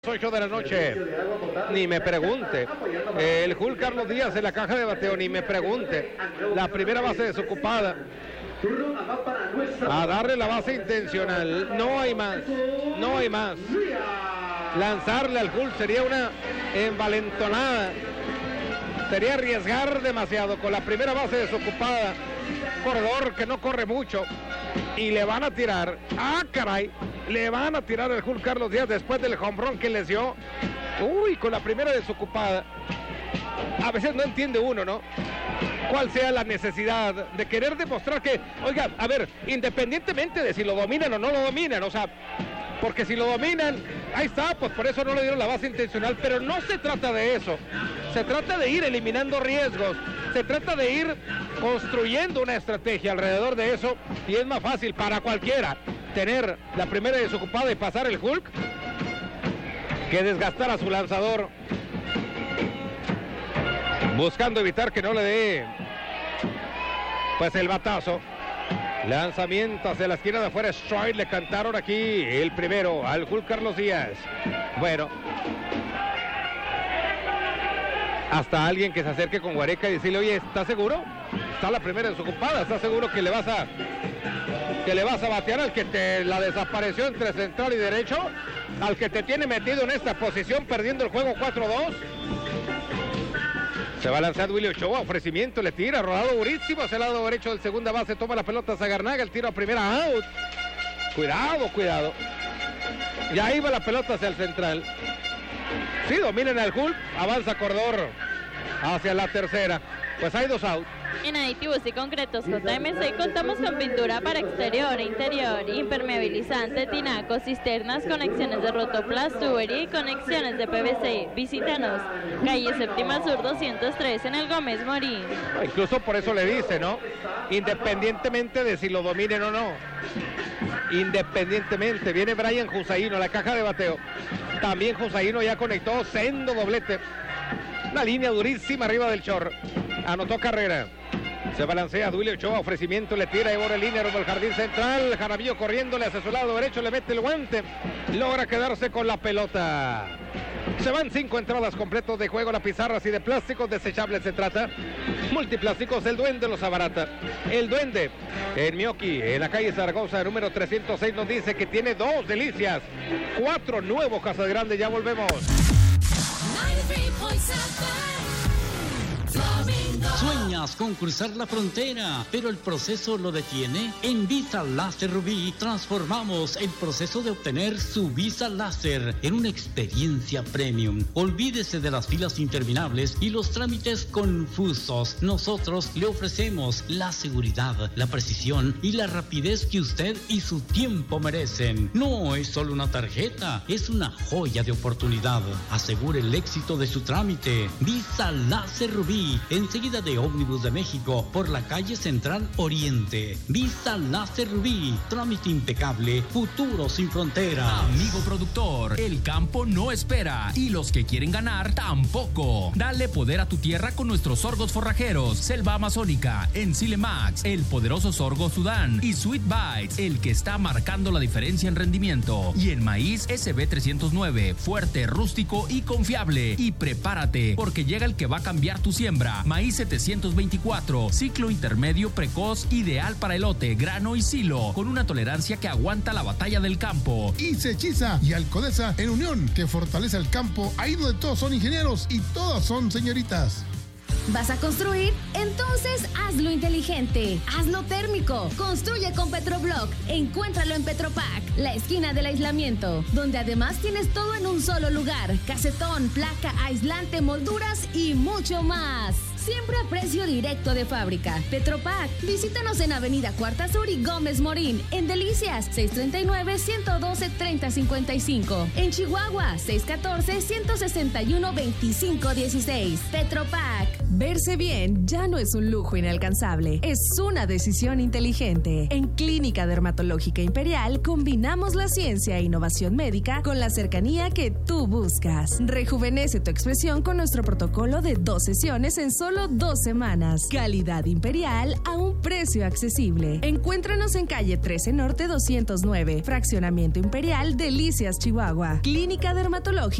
8 de la noche, ni me pregunte. El Hulk Carlos Díaz en la caja de bateo, ni me pregunte. La primera base desocupada. A darle la base intencional. No hay más. No hay más. Lanzarle al Hulk sería una envalentonada. Sería arriesgar demasiado con la primera base desocupada. Corredor que no corre mucho. Y le van a tirar. ¡Ah, caray! Le van a tirar el Hulk Carlos Díaz después del home run que les dio. Uy, con la primera desocupada. A veces no entiende uno, ¿no? Cuál sea la necesidad de querer demostrar que, oiga, a ver, independientemente de si lo dominan o no lo dominan, o sea, porque si lo dominan, ahí está, pues por eso no le dieron la base intencional, pero no se trata de eso. Se trata de ir eliminando riesgos, se trata de ir construyendo una estrategia alrededor de eso, y es más fácil para cualquiera tener la primera desocupada y pasar el Hulk que desgastar a su lanzador, buscando evitar que no le dé pues el batazo. Lanzamiento hacia la esquina de afuera, strike, le cantaron aquí el primero al Hulk Carlos Díaz. Bueno, hasta alguien que se acerque con Guareca y decirle, oye, ¿estás seguro? Está la primera desocupada, ¿estás seguro que le vas a batear al que te la desapareció entre central y derecho? Al que te tiene metido en esta posición perdiendo el juego 4-2. Se va a lanzar Willy Ochoa, ofrecimiento, le tira, rodado durísimo hacia el lado derecho del segunda base, toma la pelota Zagarnaga, el tiro a primera, out. Cuidado. Ya iba la pelota hacia el central. Sí, dominan al Hulk, avanza Corredor hacia la tercera. Pues hay 2 outs. En Aditivos y Concretos JMC contamos con pintura para exterior e interior, impermeabilizante, tinaco, cisternas, conexiones de Rotoplas, tubería y conexiones de PVC. Visítanos, calle Séptima Sur 203 en el Gómez Morín. Incluso por eso le dice, ¿no? Independientemente de si lo dominen o no. Independientemente, viene Brian Hussaino a la caja de bateo. También Hussaino ya conectó sendo doblete. Una línea durísima arriba del short. Anotó carrera. Se balancea Duilio Ochoa, ofrecimiento, le tira y borra línea rumbo al jardín central. Jaramillo corriéndole hacia su lado derecho, le mete el guante. Logra quedarse con la pelota. Se van 5 entradas completos de juego. La pizarra así de plásticos desechables se trata. Multiplásticos, el Duende los abarata. El Duende en Mioki, en la calle Zaragoza, número 306, nos dice que tiene 2 delicias. 4 nuevos Casas Grandes. Ya volvemos. ¿Sueñas con cruzar la frontera, pero el proceso lo detiene? En Visa Láser Rubí transformamos el proceso de obtener su visa láser en una experiencia premium. Olvídese de las filas interminables y los trámites confusos. Nosotros le ofrecemos la seguridad, la precisión y la rapidez que usted y su tiempo merecen. No es solo una tarjeta, es una joya de oportunidad. Asegure el éxito de su trámite. Visa Láser Rubí, enseguida de Ómnibus de México, por la calle Central Oriente. Visa Láser Rubí, trámite impecable, futuro sin frontera. Amigo productor, el campo no espera y los que quieren ganar tampoco. Dale poder a tu tierra con nuestros sorgos forrajeros, Selva Amazónica, Encile Max, el poderoso sorgo Sudán y Sweet Bites, el que está marcando la diferencia en rendimiento. Y el maíz SB309, fuerte, rústico y confiable. Y prepárate, porque llega el que va a cambiar tu siembra. Maíz 724, ciclo intermedio precoz, ideal para elote, grano y silo, con una tolerancia que aguanta la batalla del campo. Y Sechiza y Alcodesa en unión, que fortalece el campo, ahí donde todos son ingenieros y todas son señoritas. ¿Vas a construir? Entonces hazlo inteligente, hazlo térmico. Construye con Petroblock. Encuéntralo en Petropac, la esquina del aislamiento, donde además tienes todo en un solo lugar: casetón, placa, aislante, molduras y mucho más. Siempre a precio directo de fábrica. Petropac. Visítanos en Avenida Cuarta Sur y Gómez Morín. En Delicias, 639-112-3055. En Chihuahua, 614-161-2516. Petropac. Verse bien ya no es un lujo inalcanzable, es una decisión inteligente. En Clínica Dermatológica Imperial combinamos la ciencia e innovación médica con la cercanía que tú buscas. Rejuvenece tu expresión con nuestro protocolo de 2 sesiones en solo solo 2 semanas. Calidad Imperial a un precio accesible. Encuéntranos en calle 13 Norte 209, Fraccionamiento Imperial, Delicias, Chihuahua. Clínica Dermatológica